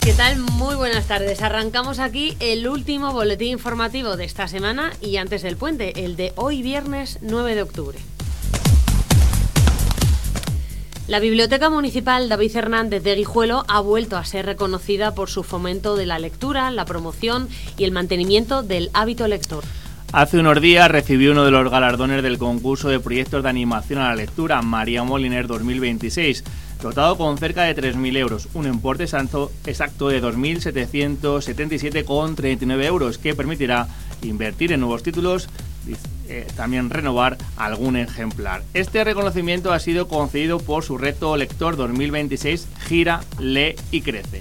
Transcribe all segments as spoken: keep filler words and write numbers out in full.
¿Qué tal? Muy buenas tardes. Arrancamos aquí el último boletín informativo de esta semana y antes del puente, el de hoy viernes nueve de octubre. La Biblioteca Municipal David Hernández de Guijuelo ha vuelto a ser reconocida por su fomento de la lectura, la promoción y el mantenimiento del hábito lector. Hace unos días recibió uno de los galardones del concurso de proyectos de animación a la lectura María Moliner dos mil veintiséis, dotado con cerca de tres mil euros, un importe exacto, exacto de dos mil setecientos setenta y siete coma treinta y nueve euros, que permitirá invertir en nuevos títulos, eh, también renovar algún ejemplar. Este reconocimiento ha sido concedido por su reto lector dos mil veintiséis Gira, Lee y Crece.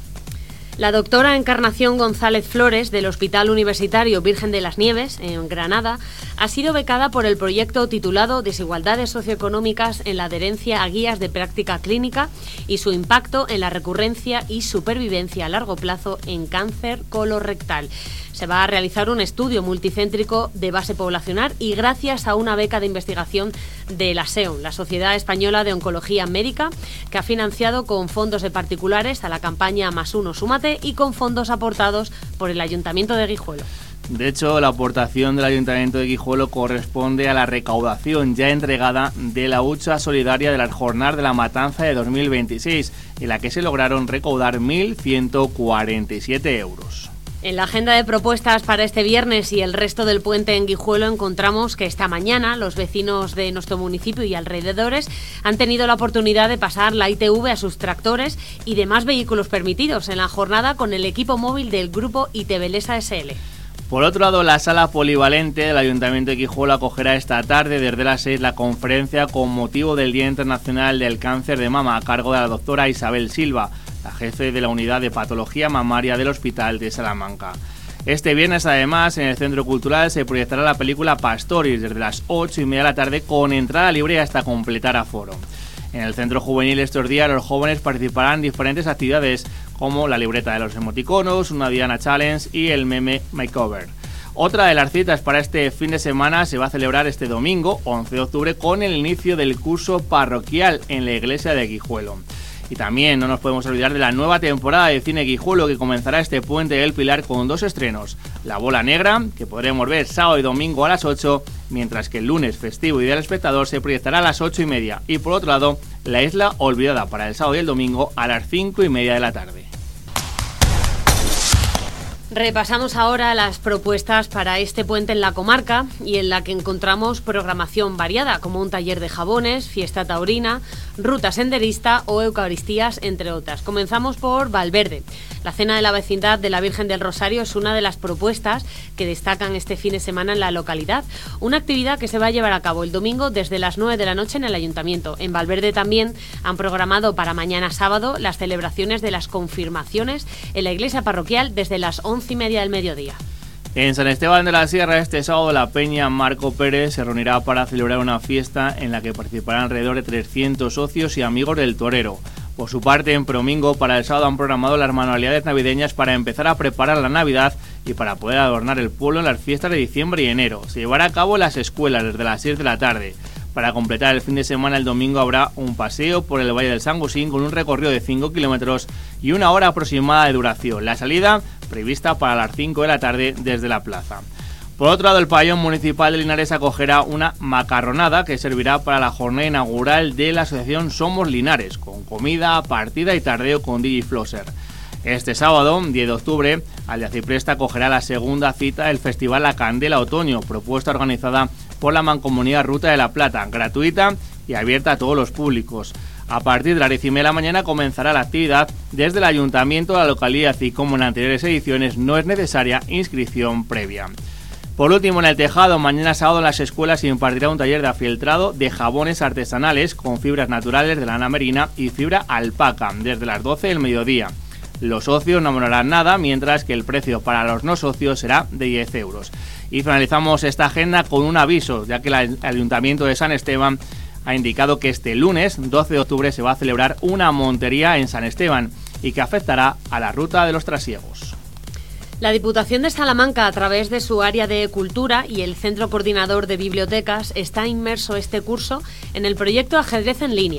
La doctora Encarnación González Flores, del Hospital Universitario Virgen de las Nieves, en Granada, ha sido becada por el proyecto titulado Desigualdades socioeconómicas en la adherencia a guías de práctica clínica y su impacto en la recurrencia y supervivencia a largo plazo en cáncer colorectal. Se va a realizar un estudio multicéntrico de base poblacional y gracias a una beca de investigación de la S E O N, la Sociedad Española de Oncología Médica, que ha financiado con fondos de particulares a la campaña Más Uno Súmate y con fondos aportados por el Ayuntamiento de Guijuelo. De hecho, la aportación del Ayuntamiento de Guijuelo corresponde a la recaudación ya entregada de la hucha solidaria de las Jornadas de la Matanza de dos mil veintiséis, en la que se lograron recaudar mil ciento cuarenta y siete euros. En la agenda de propuestas para este viernes y el resto del puente en Guijuelo encontramos que esta mañana los vecinos de nuestro municipio y alrededores han tenido la oportunidad de pasar la I T V a sus tractores y demás vehículos permitidos en la jornada con el equipo móvil del grupo Itebelesa S L. Por otro lado, la sala polivalente del Ayuntamiento de Guijuelo acogerá esta tarde desde las seis la conferencia con motivo del Día Internacional del Cáncer de Mama a cargo de la doctora Isabel Silva, la jefe de la Unidad de Patología Mamaria del Hospital de Salamanca. Este viernes, además, en el Centro Cultural se proyectará la película Pastoris desde las ocho y media de la tarde con entrada libre hasta completar aforo. En el Centro Juvenil estos días los jóvenes participarán en diferentes actividades como la libreta de los emoticonos, una Diana Challenge y el meme makeover. Otra de las citas para este fin de semana se va a celebrar este domingo, once de octubre, con el inicio del curso parroquial en la iglesia de Guijuelo. Y también no nos podemos olvidar de la nueva temporada de Cine Guijuelo que comenzará este puente del Pilar con dos estrenos. La Bola Negra, que podremos ver sábado y domingo a las ocho, mientras que el lunes festivo y Día del Espectador se proyectará a las ocho y media. Y por otro lado, La Isla Olvidada para el sábado y el domingo a las cinco y media de la tarde. Repasamos ahora las propuestas para este puente en la comarca y en la que encontramos programación variada como un taller de jabones, fiesta taurina, ruta senderista o eucaristías, entre otras. Comenzamos por Valverde. La cena de la vecindad de la Virgen del Rosario es una de las propuestas que destacan este fin de semana en la localidad. Una actividad que se va a llevar a cabo el domingo desde las nueve de la noche en el Ayuntamiento. En Valverde también han programado para mañana sábado las celebraciones de las confirmaciones en la iglesia parroquial desde las once y media del mediodía. En San Esteban de la Sierra este sábado la Peña Marco Pérez se reunirá para celebrar una fiesta en la que participarán alrededor de trescientos socios y amigos del torero. Por su parte, en Promingo para el sábado han programado las manualidades navideñas para empezar a preparar la Navidad y para poder adornar el pueblo en las fiestas de diciembre y enero. Se llevará a cabo en las escuelas desde las seis de la tarde. Para completar el fin de semana, el domingo habrá un paseo por el Valle del Sangusín con un recorrido de cinco kilómetros y una hora aproximada de duración. La salida prevista para las cinco de la tarde desde la plaza. Por otro lado, el pabellón municipal de Linares acogerá una macarronada que servirá para la jornada inaugural de la asociación Somos Linares, con comida, partida y tardeo con D J Flosser. Este sábado, diez de octubre, Aldeacipresta acogerá la segunda cita del Festival La Candela Otoño, propuesta organizada por la Mancomunidad Ruta de la Plata, gratuita y abierta a todos los públicos. A partir de las diez y media de la mañana comenzará la actividad desde el Ayuntamiento de la localidad y, como en anteriores ediciones, no es necesaria inscripción previa. Por último, en el Tejado, mañana sábado en las escuelas se impartirá un taller de afieltrado de jabones artesanales con fibras naturales de lana merina y fibra alpaca, desde las doce del mediodía. Los socios no abonarán nada, mientras que el precio para los no socios será de diez euros. Y finalizamos esta agenda con un aviso, ya que el Ayuntamiento de San Esteban ha indicado que este lunes, doce de octubre, se va a celebrar una montería en San Esteban y que afectará a la ruta de los trasiegos. La Diputación de Salamanca, a través de su área de Cultura y el Centro Coordinador de Bibliotecas, está inmerso este curso en el proyecto Ajedrez en Línea.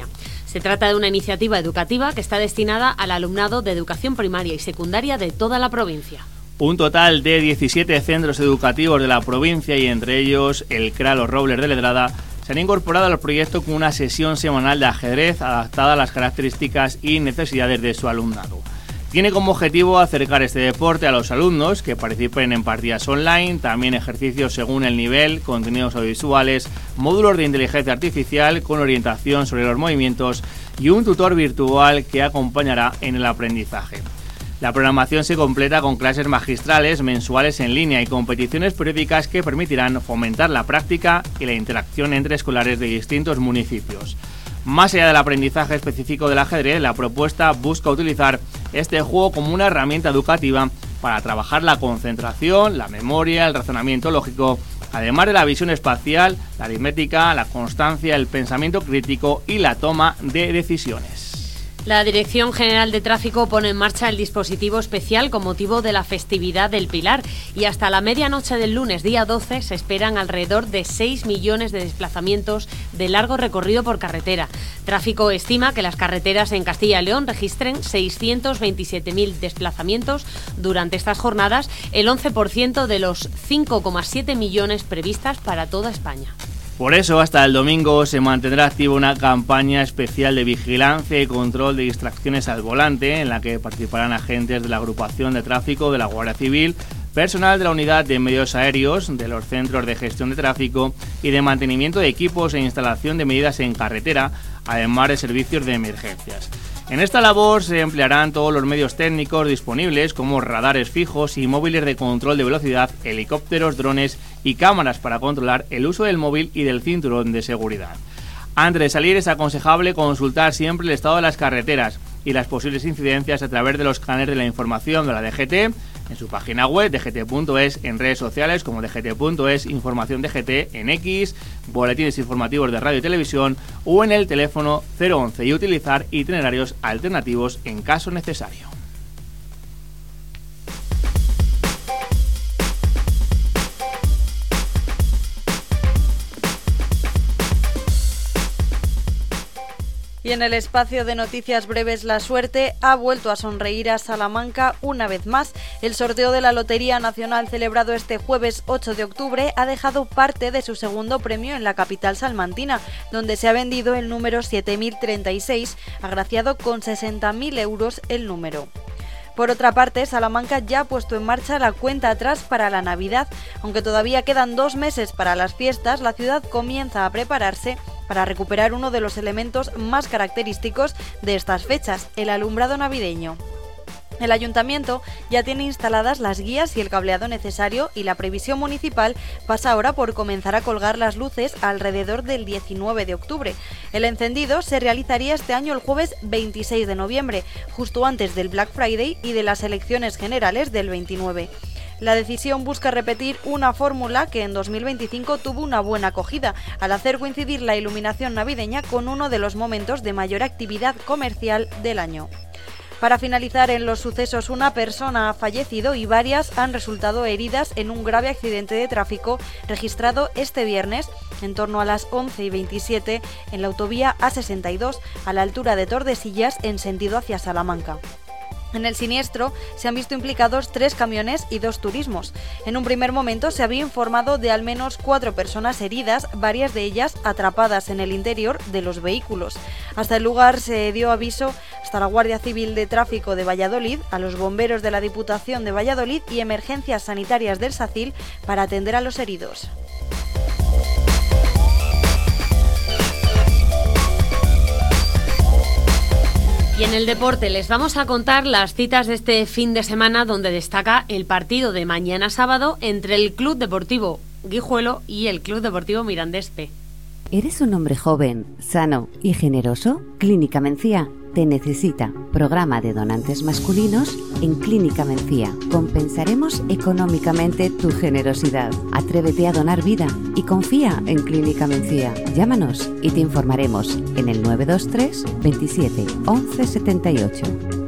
Se trata de una iniciativa educativa que está destinada al alumnado de educación primaria y secundaria de toda la provincia. Un total de diecisiete centros educativos de la provincia y entre ellos el C R A Los Robles de Letrada se han incorporado al proyecto con una sesión semanal de ajedrez adaptada a las características y necesidades de su alumnado. Tiene como objetivo acercar este deporte a los alumnos que participen en partidas online, también ejercicios según el nivel, contenidos audiovisuales, módulos de inteligencia artificial con orientación sobre los movimientos y un tutor virtual que acompañará en el aprendizaje. La programación se completa con clases magistrales mensuales en línea y competiciones periódicas que permitirán fomentar la práctica y la interacción entre escolares de distintos municipios. Más allá del aprendizaje específico del ajedrez, la propuesta busca utilizar este juego como una herramienta educativa para trabajar la concentración, la memoria, el razonamiento lógico, además de la visión espacial, la aritmética, la constancia, el pensamiento crítico y la toma de decisiones. La Dirección General de Tráfico pone en marcha el dispositivo especial con motivo de la festividad del Pilar y hasta la medianoche del lunes día doce se esperan alrededor de seis millones de desplazamientos de largo recorrido por carretera. Tráfico estima que las carreteras en Castilla y León registren seiscientos veintisiete mil desplazamientos durante estas jornadas, el once por ciento de los cinco coma siete millones previstas para toda España. Por eso, hasta el domingo se mantendrá activa una campaña especial de vigilancia y control de distracciones al volante, en la que participarán agentes de la agrupación de tráfico de la Guardia Civil, personal de la unidad de medios aéreos, de los centros de gestión de tráfico y de mantenimiento de equipos e instalación de medidas en carretera, además de servicios de emergencias. En esta labor se emplearán todos los medios técnicos disponibles como radares fijos y móviles de control de velocidad, helicópteros, drones y cámaras para controlar el uso del móvil y del cinturón de seguridad. Antes de salir es aconsejable consultar siempre el estado de las carreteras y las posibles incidencias a través de los canales de la información de la D G T, en su página web, d g t punto es, en redes sociales como d g t punto es, información D G T en X, boletines informativos de radio y televisión o en el teléfono cero once y utilizar itinerarios alternativos en caso necesario. Y en el espacio de noticias breves, la suerte ha vuelto a sonreír a Salamanca una vez más. El sorteo de la Lotería Nacional celebrado este jueves ocho de octubre ha dejado parte de su segundo premio en la capital salmantina, donde se ha vendido el número siete mil treinta y seis, agraciado con sesenta mil euros el número. Por otra parte, Salamanca ya ha puesto en marcha la cuenta atrás para la Navidad. Aunque todavía quedan dos meses para las fiestas, la ciudad comienza a prepararse para recuperar uno de los elementos más característicos de estas fechas, el alumbrado navideño. El ayuntamiento ya tiene instaladas las guías y el cableado necesario y la previsión municipal pasa ahora por comenzar a colgar las luces alrededor del diecinueve de octubre. El encendido se realizaría este año el jueves veintiséis de noviembre, justo antes del Black Friday y de las elecciones generales del veintinueve. La decisión busca repetir una fórmula que en dos mil veinticinco tuvo una buena acogida, al hacer coincidir la iluminación navideña con uno de los momentos de mayor actividad comercial del año. Para finalizar, en los sucesos una persona ha fallecido y varias han resultado heridas en un grave accidente de tráfico registrado este viernes en torno a las once y veintisiete en la autovía A sesenta y dos a la altura de Tordesillas en sentido hacia Salamanca. En el siniestro se han visto implicados tres camiones y dos turismos. En un primer momento se había informado de al menos cuatro personas heridas, varias de ellas atrapadas en el interior de los vehículos. Hasta el lugar se dio aviso hasta la Guardia Civil de Tráfico de Valladolid, a los bomberos de la Diputación de Valladolid y emergencias sanitarias del SACIL para atender a los heridos. Y en el deporte les vamos a contar las citas de este fin de semana, donde destaca el partido de mañana sábado entre el Club Deportivo Guijuelo y el Club Deportivo Mirandés P. ¿Eres un hombre joven, sano y generoso? Clínica Mencía te necesita. Programa de donantes masculinos en Clínica Mencía. Compensaremos económicamente tu generosidad. Atrévete a donar vida y confía en Clínica Mencía. Llámanos y te informaremos en el nueve dos tres veintisiete once setenta y ocho.